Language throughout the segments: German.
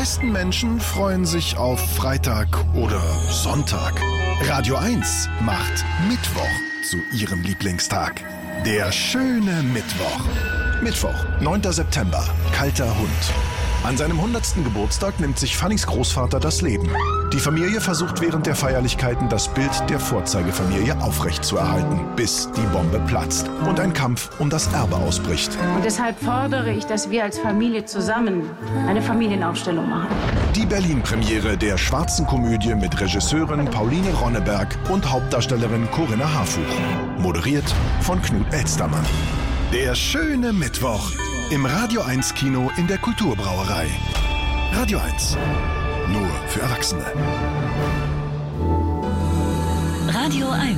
meisten Menschen freuen sich auf Freitag oder Sonntag. Radio 1 macht Mittwoch zu ihrem Lieblingstag. Der schöne Mittwoch. Mittwoch, 9. September, kalter Hund. An seinem 100. Geburtstag nimmt sich Fannys Großvater das Leben. Die Familie versucht während der Feierlichkeiten das Bild der Vorzeigefamilie aufrechtzuerhalten, bis die Bombe platzt und ein Kampf um das Erbe ausbricht. Und deshalb fordere ich, dass wir als Familie zusammen eine Familienaufstellung machen. Die Berlin-Premiere der schwarzen Komödie mit Regisseurin Pauline Ronneberg und Hauptdarstellerin Corinna Harfuch. Moderiert von Knut Elstermann. Der schöne Mittwoch im Radio 1 Kino in der Kulturbrauerei. Radio 1. Nur für Erwachsene. Radio 1.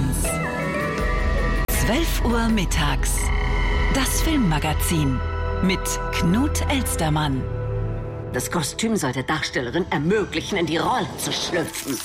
12 Uhr mittags. Das Filmmagazin mit Knut Elstermann. Das Kostüm soll der Darstellerin ermöglichen, in die Rolle zu schlüpfen.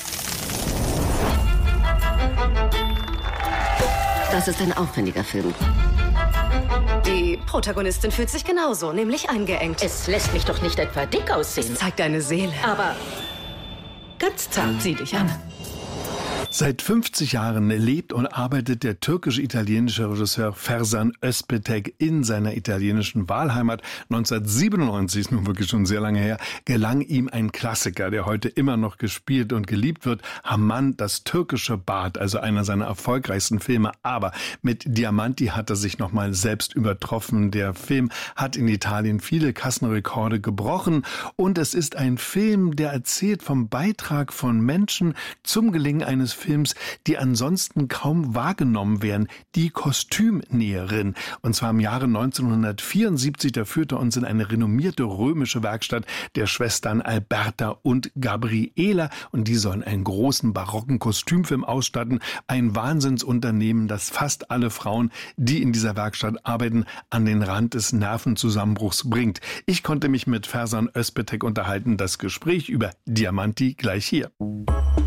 Das ist ein aufwendiger Film. Die Protagonistin fühlt sich genauso, nämlich eingeengt. Es lässt mich doch nicht etwa dick aussehen. Es zeigt deine Seele. Aber ganz zart, sieh dich an. Seit 50 Jahren lebt und arbeitet der türkisch-italienische Regisseur Ferzan Özpetek in seiner italienischen Wahlheimat. 1997, ist nun wirklich schon sehr lange her, gelang ihm ein Klassiker, der heute immer noch gespielt und geliebt wird. Haman, das türkische Bad, also einer seiner erfolgreichsten Filme. Aber mit Diamanti hat er sich nochmal selbst übertroffen. Der Film hat in Italien viele Kassenrekorde gebrochen. Und es ist ein Film, der erzählt vom Beitrag von Menschen zum Gelingen eines Films, die ansonsten kaum wahrgenommen werden, die Kostümnäherin. Und zwar im Jahre 1974, da führte er uns in eine renommierte römische Werkstatt der Schwestern Alberta und Gabriela. Und die sollen einen großen barocken Kostümfilm ausstatten. Ein Wahnsinnsunternehmen, das fast alle Frauen, die in dieser Werkstatt arbeiten, an den Rand des Nervenzusammenbruchs bringt. Ich konnte mich mit Ferzan Özpetek unterhalten. Das Gespräch über Diamanti gleich hier.